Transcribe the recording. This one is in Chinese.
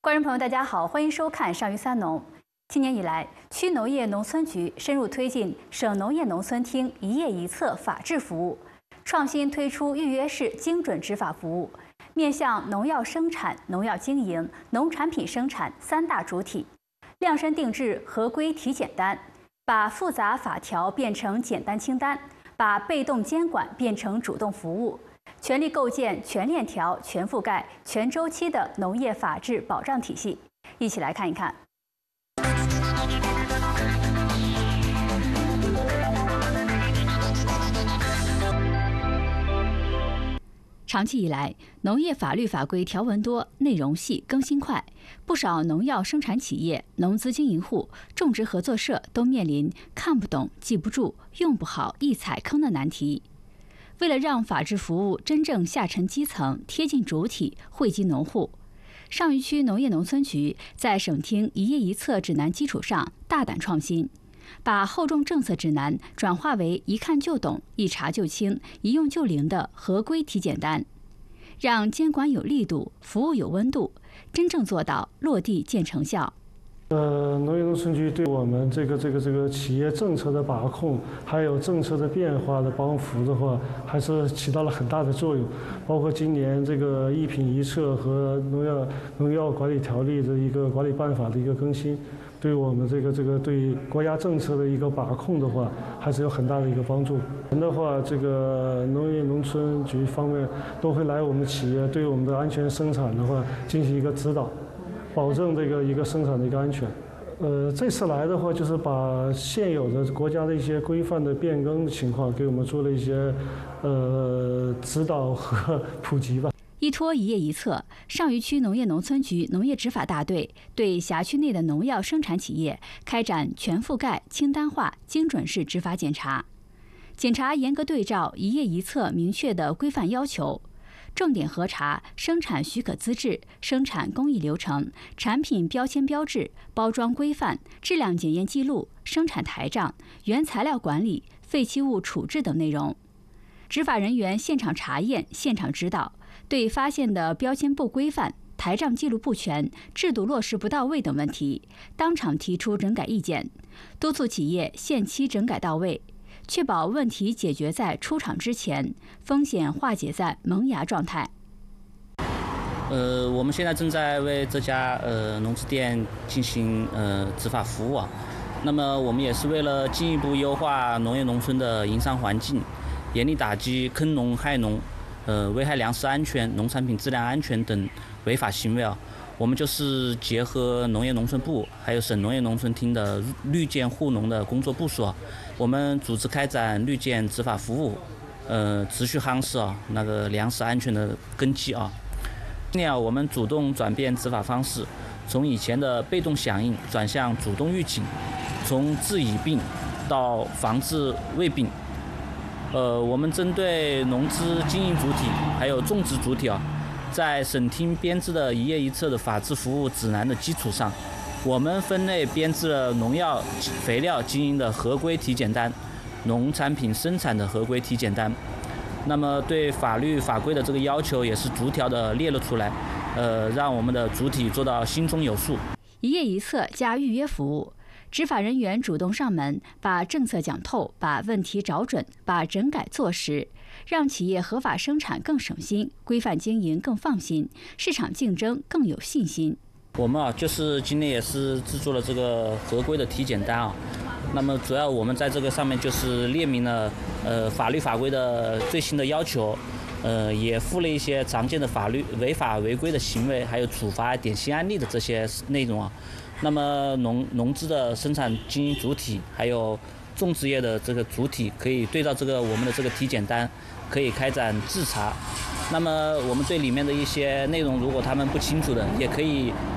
观众朋友，大家好，欢迎收看《上虞三农》。今年以来，区农业农村局深入推进省农业农村厅一页一册法治服务，创新推出预约式精准执法服务，面向农药生产、农药经营、农产品生产三大主体，量身定制合规体检单，把复杂法条变成简单清单，把被动监管变成主动服务。 全力构建全链条、全覆盖、全周期的农业法治保障体系，一起来看一看。长期以来，农业法律法规条文多、内容细、更新快，不少农药生产企业、农资经营户、种植合作社都面临看不懂、记不住、用不好、易踩坑的难题。 为了让法治服务真正下沉基层、贴近主体、惠及农户，上虞区农业农村局在省厅一页一册指南基础上大胆创新，把厚重政策指南转化为一看就懂、一查就清、一用就灵的合规体检单，让监管有力度、服务有温度，真正做到落地见成效。 农业农村局对我们这个企业政策的把控，还有政策的变化的帮扶的话，还是起到了很大的作用。包括今年这个一品一策和农药管理条例的一个管理办法的一个更新，对我们这个对国家政策的一个把控的话，还是有很大的一个帮助。人的话，这个农业农村局方面都会来我们企业对我们的安全生产的话进行一个指导。 保证这个一个生产的一个安全。这次来的话，就是把现有的国家的一些规范的变更的情况，给我们做了一些指导和普及吧。 依托一页一册，上虞区农业农村局农业执法大队对辖区内的农药生产企业开展全覆盖、清单化、精准式执法检查，检查严格对照一页一册明确的规范要求。 重点核查生产许可资质、生产工艺流程、产品标签标志、包装规范、质量检验记录、生产台账、原材料管理、废弃物处置等内容。执法人员现场查验、现场指导，对发现的标签不规范、台账记录不全、制度落实不到位等问题，当场提出整改意见，督促企业限期整改到位。 确保问题解决在出厂之前，风险化解在萌芽状态。 我们现在正在为这家农资店进行执法服务啊。那么我们也是为了进一步优化农业农村的营商环境，严厉打击坑农害农、危害粮食安全、农产品质量安全等违法行为啊。 我们就是结合农业农村部还有省农业农村厅的绿建护农的工作部署，我们组织开展绿建执法服务，持续夯实那个粮食安全的根基啊。今年我们主动转变执法方式，从以前的被动响应转向主动预警，从治已病到防治未病。我们针对农资经营主体还有种植主体啊。 在省厅编制的一页一册的法治服务指南的基础上，我们分类编制了农药、肥料经营的合规体检单、农产品生产的合规体检单。那么对法律法规的这个要求也是逐条的列了出来，让我们的主体做到心中有数。 一页一册加预约服务，执法人员主动上门，把政策讲透，把问题找准，把整改做实。 让企业合法生产更省心，规范经营更放心，市场竞争更有信心。 我们就是今年也是制作了这个合规的体检单啊。那么主要我们在这个上面就是列明了法律法规的最新的要求，也附了一些常见的法律违法违规的行为，还有处罚典型案例的这些内容啊。那么农资的生产经营主体还有种植业的这个主体可以对照我们的这个体检单，可以开展自查。那么我们对里面的一些内容，如果他们不清楚的，也可以